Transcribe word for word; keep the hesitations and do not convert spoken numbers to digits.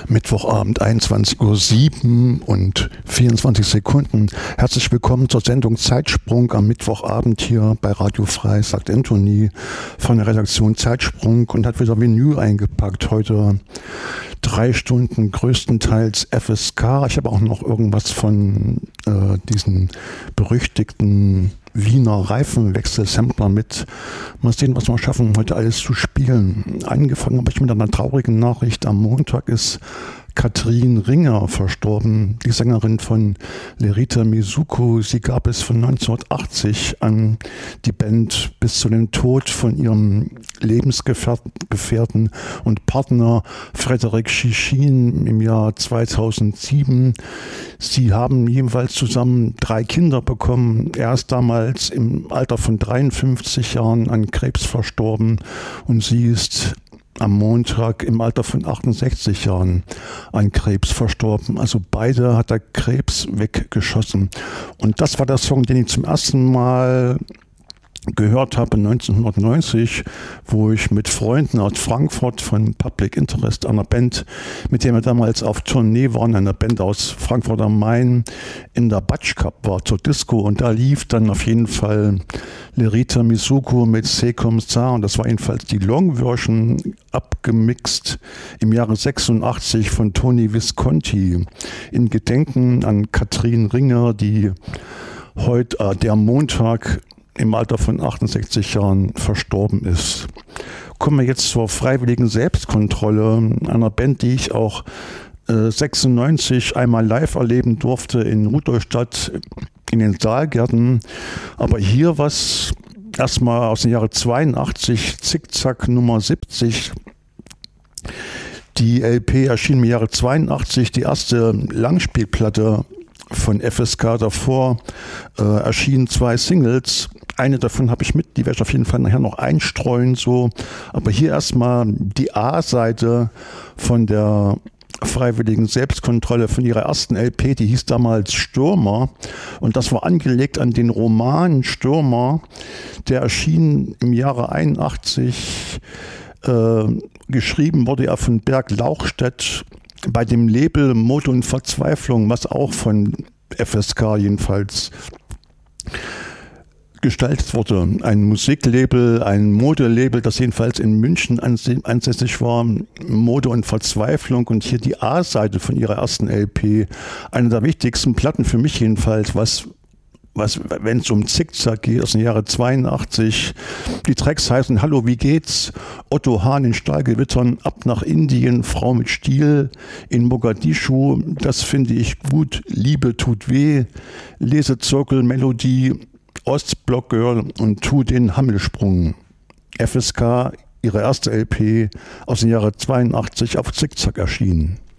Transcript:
Mittwochabend, einundzwanzig Uhr sieben und vierundzwanzig Sekunden. Herzlich willkommen zur Sendung Zeitsprung am Mittwochabend hier bei Radio Frei, sagt Anthony von der Redaktion Zeitsprung und hat wieder Vinyl eingepackt. Heute drei Stunden größtenteils F S K. Ich habe auch noch irgendwas von äh, diesen berüchtigten Wiener Reifenwechsel-Sampler mit. Mal sehen, was wir schaffen, heute alles zu spielen. Angefangen habe ich mit einer traurigen Nachricht. Am Montag ist Katrin Ringer verstorben, die Sängerin von Lerita Mizuko. Sie gab es von neunzehnhundertachtzig an die Band bis zu dem Tod von ihrem Lebensgefährten und Partner Frederik Shichin im Jahr zweitausendsieben. Sie haben jeweils zusammen drei Kinder bekommen. Er ist damals im Alter von dreiundfünfzig Jahren an Krebs verstorben und sie ist am Montag im Alter von achtundsechzig Jahren an Krebs verstorben. Also beide hat der Krebs weggeschossen. Und das war der Song, den ich zum ersten Mal gehört habe neunzehnhundertneunzig, wo ich mit Freunden aus Frankfurt von Public Interest, einer Band, mit der wir damals auf Tournee waren, einer Band aus Frankfurt am Main, in der Batsch Cup war zur Disco und da lief dann auf jeden Fall Lerita Mizuko mit C'est comme ça und das war jedenfalls die Long-Version abgemixt im Jahre sechsundachtzig von Tony Visconti in Gedenken an Katrin Ringer, die heute, äh, der Montag im Alter von achtundsechzig Jahren verstorben ist. Kommen wir jetzt zur freiwilligen Selbstkontrolle, einer Band, die ich auch äh, sechsundneunzig einmal live erleben durfte in Rudolstadt in den Saalgärten. Aber hier was erstmal aus dem Jahre zweiundachtzig, Zickzack Nummer siebzig. Die L P erschien im Jahre zweiundachtzig, die erste Langspielplatte von F S K. Davor äh, erschienen zwei Singles. Eine davon habe ich mit, die werde ich auf jeden Fall nachher noch einstreuen. So. Aber hier erstmal die A-Seite von der freiwilligen Selbstkontrolle von ihrer ersten L P, die hieß damals Stürmer. Und das war angelegt an den Roman Stürmer, der erschien im Jahre einundachtzig. Äh, geschrieben wurde er von Berg Lauchstädt bei dem Label Mode und Verzweiflung, was auch von F S K jedenfalls gestaltet wurde. Ein Musiklabel, ein Modelabel, das jedenfalls in München ansässig war, Mode und Verzweiflung und hier die A-Seite von ihrer ersten L P. Eine der wichtigsten Platten für mich jedenfalls, was Was, wenn es um Zickzack geht, aus dem Jahre zweiundachtzig. Die Tracks heißen Hallo, wie geht's? Otto Hahn in Stahlgewittern, ab nach Indien, Frau mit Stiel in Mogadischu, das finde ich gut, Liebe tut weh, Lesezirkel, Melodie, Ostblock Girl und Tu den Hammelsprung. F S K, ihre erste L P aus dem Jahre zweiundachtzig auf Zickzack erschienen.